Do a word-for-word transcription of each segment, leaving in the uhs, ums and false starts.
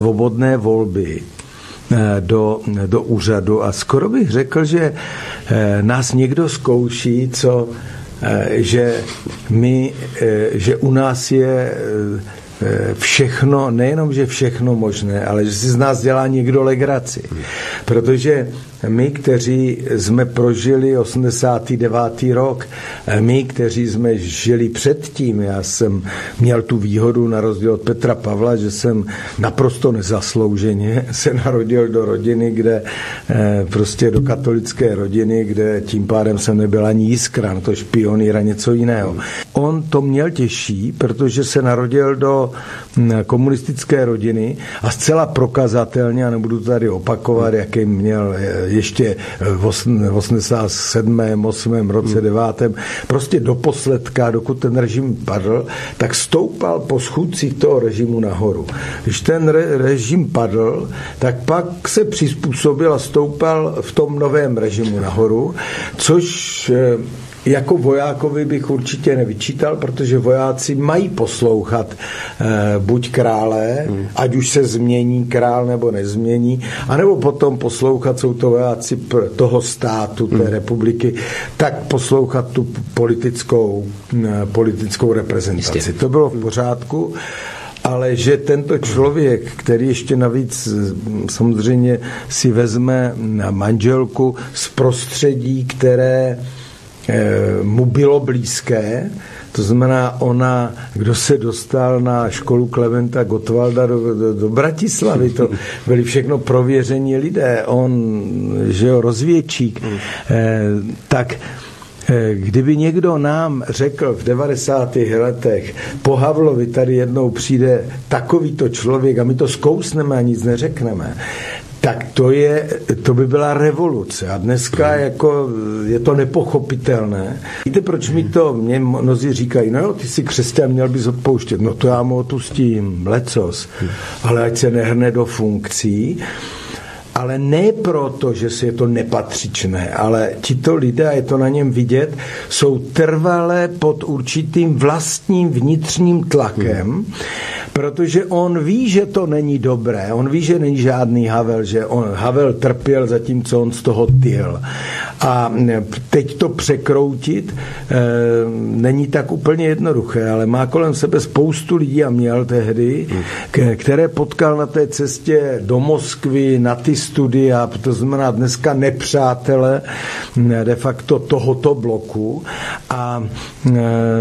svobodné volby do, do úřadu a skoro bych řekl, že nás někdo zkouší, co, že my, že u nás je všechno, nejenom, že všechno možné, ale že si z nás dělá někdo legraci. Protože my, kteří jsme prožili osmdesátý devátý rok, my, kteří jsme žili předtím, já jsem měl tu výhodu na rozdíl od Petra Pavla, že jsem naprosto nezaslouženě se narodil do rodiny, kde prostě do katolické rodiny, kde tím pádem jsem nebyl ani jiskra, no to špionýr a něco jiného. On to měl těžší, protože se narodil do komunistické rodiny a zcela prokazatelně, a nebudu to tady opakovat, jaký měl ještě v osmdesátém sedmém osmém roce, devátém prostě do posledka, dokud ten režim padl, tak stoupal po schůdcích toho režimu nahoru. Když ten re- režim padl, tak pak se přizpůsobil a stoupal v tom novém režimu nahoru, což jako vojákovi bych určitě nevyčítal, protože vojáci mají poslouchat eh, buď krále, hmm. ať už se změní král nebo nezmění, anebo potom poslouchat, jsou to vojáci toho státu, té hmm. republiky, tak poslouchat tu politickou, eh, politickou reprezentaci. Jistě. To bylo v pořádku. Ale že tento člověk, který ještě navíc samozřejmě si vezme manželku z prostředí, které mu bylo blízké, to znamená ona, kdo se dostal na školu Klementa Gottwalda do, do, do Bratislavy, to byli všechno prověření lidé, on, že jo, rozvědčík, eh, tak kdyby někdo nám řekl v devadesátých letech, po Havlovi tady jednou přijde takovýto člověk a my to zkousneme a nic neřekneme, tak to, je, to by byla revoluce. A dneska jako je to nepochopitelné. Víte, proč mi to, mě mnozí říkají, no jo, ty jsi křesťan, měl bys odpouštět. No to já mu odpustím, lecos. Ale ať se nehrne do funkcí. Ale ne proto, že si je to nepatřičné, ale tito lidé, a je to na něm vidět, jsou trvalé pod určitým vlastním vnitřním tlakem, hmm. protože on ví, že to není dobré, on ví, že není žádný Havel, že on, Havel trpěl, zatímco on z toho tyl. A teď to překroutit e, není tak úplně jednoduché, ale má kolem sebe spoustu lidí a měl tehdy, hmm. k, které potkal na té cestě do Moskvy, na ty studia, to znamená dneska nepřátele de facto tohoto bloku a e,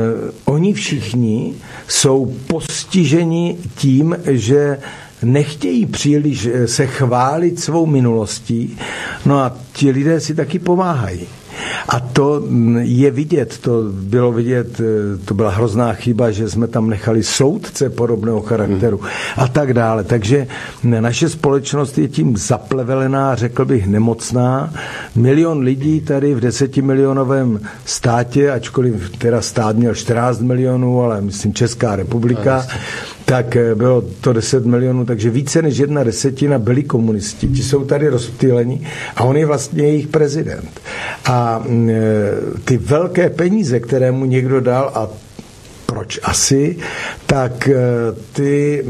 oni všichni jsou postiženi tím, že nechtějí příliš se chválit svou minulostí, no a ti lidé si taky pomáhají. A to je vidět, to bylo vidět, to byla hrozná chyba, že jsme tam nechali soudce podobného charakteru hmm. a tak dále. Takže naše společnost je tím zaplevelená, řekl bych nemocná. Milion lidí tady v desetimilionovém státě, ačkoliv teda stát měl čtrnáct milionů, ale myslím Česká republika, tak bylo to deset milionů, takže více než jedna desetina byli komunisti. Ti jsou tady rozptýleni a on je vlastně jejich prezident. A ty velké peníze, které mu někdo dal, a proč asi, tak ty,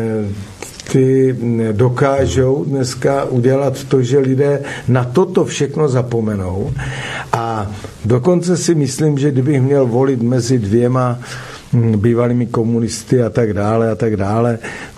ty dokážou dneska udělat to, že lidé na toto všechno zapomenou. A dokonce si myslím, že kdybych měl volit mezi dvěma bývalými komunisty a tak dále a tak dále,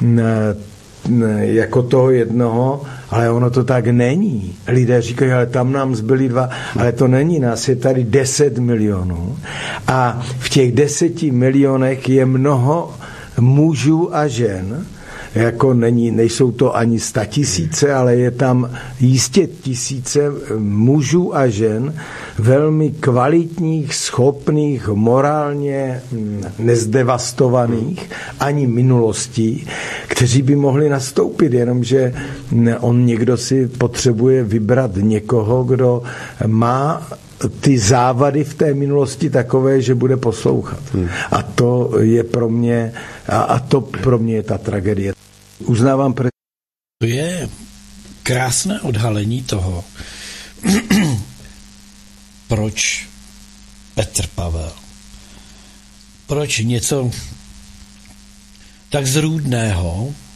jako toho jednoho, ale ono to tak není. Lidé říkají, ale tam nám zbyli dva, ale to není, nás je tady deset milionů a v těch deseti milionech je mnoho mužů a žen, jako není, nejsou to ani statisíce, ale je tam jistě tisíce mužů a žen, velmi kvalitních, schopných, morálně nezdevastovaných ani minulostí, kteří by mohli nastoupit, jenomže on někdo si potřebuje vybrat někoho, kdo má ty závady v té minulosti takové, že bude poslouchat. Hmm. A to je pro mě, a, a to pro mě je ta tragédie. Uznávám. Pre... To je krásné odhalení toho, proč Petr Pavel, proč něco tak zrůdného